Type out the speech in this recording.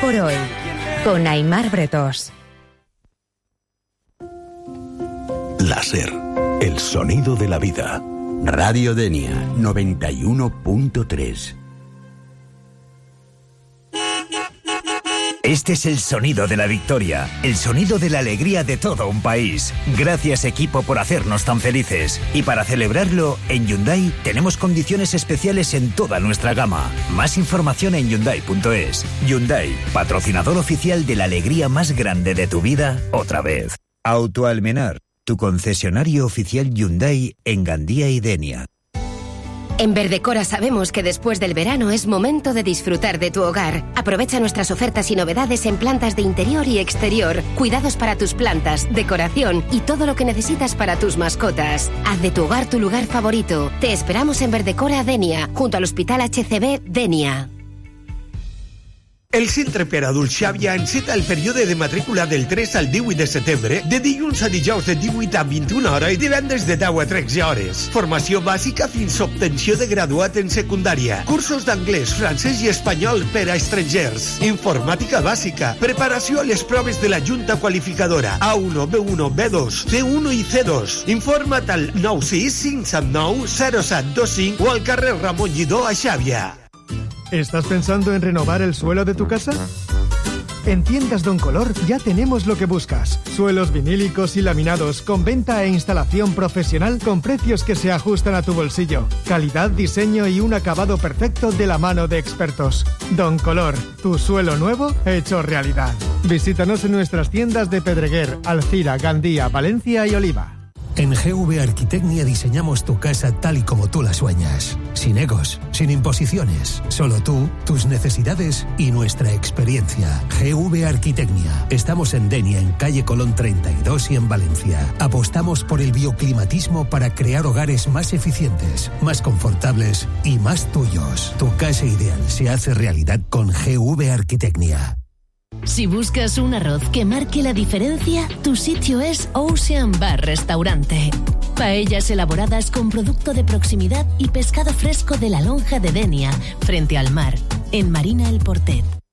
por hoy, con Aimar Bretos. Láser, el sonido de la vida. Radio Denia 91.3. Este es el sonido de la victoria, el sonido de la alegría de todo un país. Gracias, equipo, por hacernos tan felices. Y para celebrarlo, en Hyundai tenemos condiciones especiales en toda nuestra gama. Más información en Hyundai.es. Hyundai, patrocinador oficial de la alegría más grande de tu vida, otra vez. Auto Almenar, tu concesionario oficial Hyundai en Gandía y Denia. En Verdecora sabemos que después del verano es momento de disfrutar de tu hogar. Aprovecha nuestras ofertas y novedades en plantas de interior y exterior, cuidados para tus plantas, decoración y todo lo que necesitas para tus mascotas. Haz de tu hogar tu lugar favorito. Te esperamos en Verdecora Denia, junto al Hospital HCB Denia. El Centre per Adults Xàbia enceta el període de matrícula del 3 al 18 de setembre, de dilluns a dijous de 18 a 21 hores i divendres de 10 a 13 hores. Formació bàsica fins a obtenció de graduat en secundària. Cursos d'anglès, francès i espanyol per a estrangers. Informàtica bàsica. Preparació a les proves de la Junta Qualificadora. A1, B1, B2, C1 i C2. Informa't al 96579 0725 o al carrer Ramon Lledó a Xàbia. ¿Estás pensando en renovar el suelo de tu casa? En Tiendas Don Color ya tenemos lo que buscas. Suelos vinílicos y laminados con venta e instalación profesional con precios que se ajustan a tu bolsillo. Calidad, diseño y un acabado perfecto de la mano de expertos. Don Color, tu suelo nuevo hecho realidad. Visítanos en nuestras tiendas de Pedreguer, Alcira, Gandía, Valencia y Oliva. En GV Arquitecnia diseñamos tu casa tal y como tú la sueñas. Sin egos, sin imposiciones. Solo tú, tus necesidades y nuestra experiencia. GV Arquitecnia. Estamos en Denia, en calle Colón 32 y en Valencia. Apostamos por el bioclimatismo para crear hogares más eficientes, más confortables y más tuyos. Tu casa ideal se hace realidad con GV Arquitecnia. Si buscas un arroz que marque la diferencia, tu sitio es Ocean Bar Restaurante. Paellas elaboradas con producto de proximidad y pescado fresco de la lonja de Denia, frente al mar, en Marina El Portet.